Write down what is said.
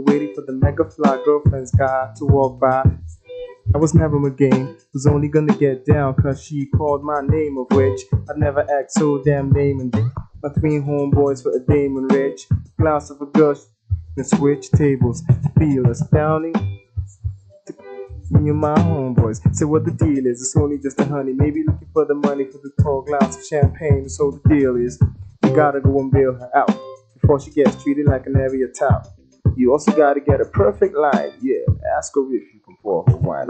waiting for the mega fly girlfriend's guy to walk by. I was never a game, was only gonna get down cause she called my name, of which I'd never act so damn lame. And my three homeboys for a dame and rich, glass of a gush and switch tables, feel astounding. Me and my homeboys say what the deal is. It's only just a honey, maybe looking for the money for the tall glass of champagne. So the deal is, you gotta go and bail her out before she gets treated like an area tout. You also gotta get a perfect line, yeah. Ask her if you can pour her wine.